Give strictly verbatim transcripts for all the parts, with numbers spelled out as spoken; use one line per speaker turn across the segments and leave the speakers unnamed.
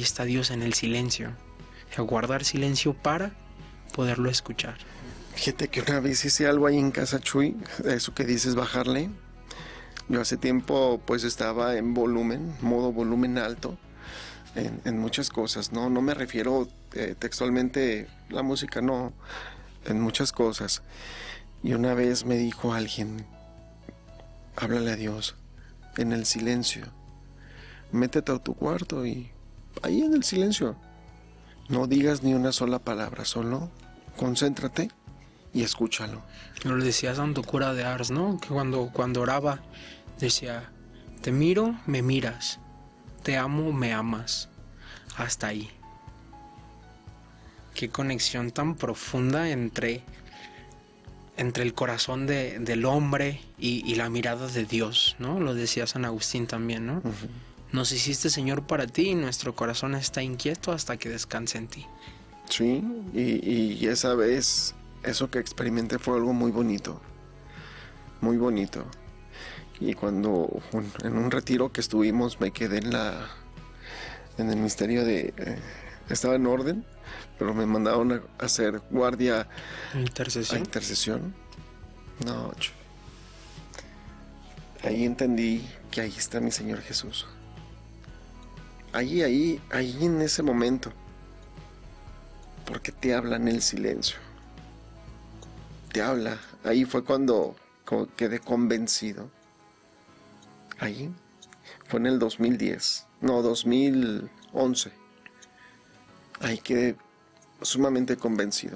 está Dios en el silencio. A guardar silencio para poderlo escuchar.
Fíjate que una vez hice algo ahí en casa, Chuy, eso que dices bajarle. Yo hace tiempo pues estaba en volumen, modo volumen alto, en, en muchas cosas, ¿no? No me refiero eh, textualmente la música, no, en muchas cosas. Y una vez me dijo alguien, háblale a Dios, en el silencio. Métete a tu cuarto y ahí en el silencio. No digas ni una sola palabra, solo concéntrate y escúchalo.
Lo decía Santo Cura de Ars, ¿no? Que cuando, cuando oraba decía, te miro, me miras, te amo, me amas, hasta ahí. Qué conexión tan profunda entre, entre el corazón de, del hombre y, y la mirada de Dios, ¿no? Lo decía San Agustín también, ¿no? Uh-huh. Nos hiciste, Señor, para ti, y nuestro corazón está inquieto hasta que descanse en ti.
Sí, y, y esa vez, eso que experimenté fue algo muy bonito, muy bonito. Y cuando en un retiro que estuvimos me quedé en la, en el misterio de, eh, estaba en orden, pero me mandaron a hacer guardia
intercesión.
a intercesión. No, ahí entendí que ahí está mi Señor Jesús. Ahí, ahí, ahí en ese momento. Porque te habla en el silencio. Te habla. Ahí fue cuando, cuando quedé convencido. Ahí fue en el dos mil diez. No, dos mil once. Ahí quedé sumamente convencido.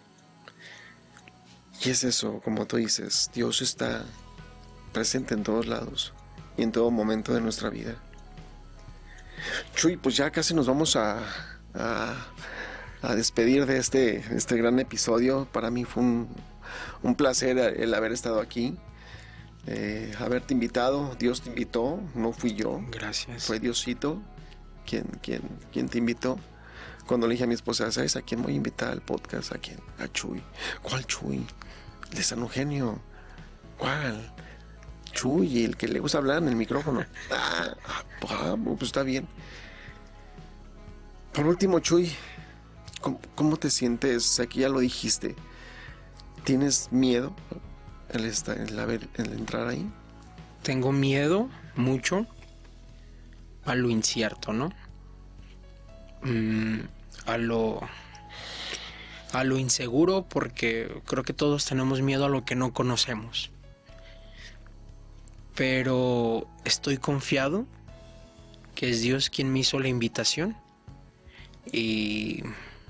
Y es eso, como tú dices, Dios está presente en todos lados y en todo momento de nuestra vida. Chuy, pues ya casi nos vamos a, a, a despedir de este, este gran episodio. Para mí fue un, un placer el haber estado aquí, eh, haberte invitado. Dios te invitó, no fui yo.
Gracias.
Fue Diosito quien, quien, quien te invitó. Cuando le dije a mi esposa, ¿sabes a quién voy a invitar al podcast? ¿A quién? A Chuy. ¿Cuál Chuy? De San Eugenio. ¿Cuál? Chuy, el que le gusta hablar en el micrófono. Ah, ah, pues está bien. Por último, Chuy, ¿cómo, cómo te sientes? Aquí ya lo dijiste. ¿Tienes miedo el, estar, el, haber, el entrar ahí?
Tengo miedo, mucho, a lo incierto, ¿no? Mm, a lo... a lo inseguro, porque creo que todos tenemos miedo a lo que no conocemos. Pero estoy confiado que es Dios quien me hizo la invitación y,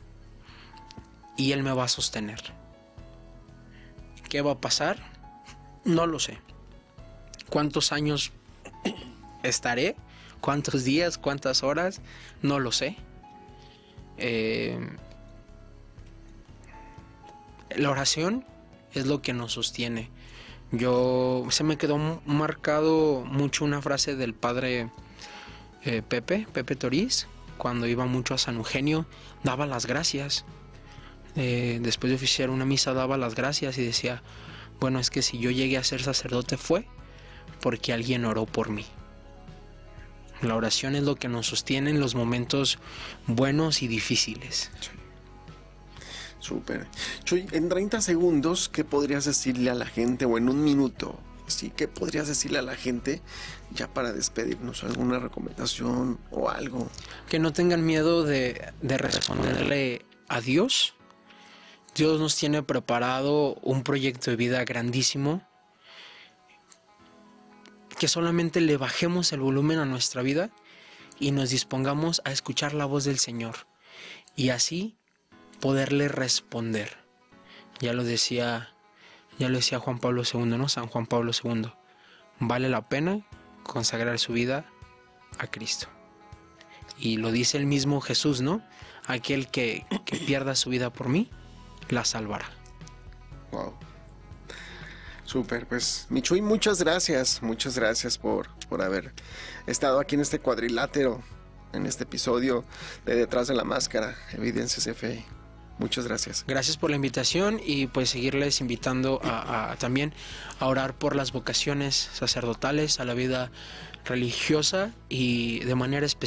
y Él me va a sostener. ¿Qué va a pasar? No lo sé. ¿Cuántos años estaré? ¿Cuántos días? ¿Cuántas horas? No lo sé. Eh, la oración es lo que nos sostiene. Yo se me quedó marcado mucho una frase del padre eh, Pepe, Pepe Toriz, cuando iba mucho a San Eugenio, daba las gracias. Eh, después de oficiar una misa daba las gracias y decía, bueno, es que si yo llegué a ser sacerdote fue porque alguien oró por mí. La oración es lo que nos sostiene en los momentos buenos y difíciles.
Súper. Chuy, en treinta segundos, ¿qué podrías decirle a la gente? O en un minuto, ¿sí? ¿Qué podrías decirle a la gente ya para despedirnos? ¿Alguna recomendación o algo?
Que no tengan miedo de, de responderle a Dios. Dios nos tiene preparado un proyecto de vida grandísimo. Que solamente le bajemos el volumen a nuestra vida y nos dispongamos a escuchar la voz del Señor. Y así poderle responder. Ya lo decía, ya lo decía Juan Pablo segundo, ¿no? San Juan Pablo segundo. Vale la pena consagrar su vida a Cristo. Y lo dice el mismo Jesús, ¿no? Aquel que, que pierda su vida por mí, la salvará.
Wow. Súper, pues mi Chuy, muchas gracias, muchas gracias por, por haber estado aquí en este cuadrilátero, en este episodio de Detrás de la Máscara, Evidencias de Fe. Muchas gracias.
Gracias por la invitación y pues seguirles invitando a, a también a orar por las vocaciones sacerdotales, a la vida religiosa y de manera especial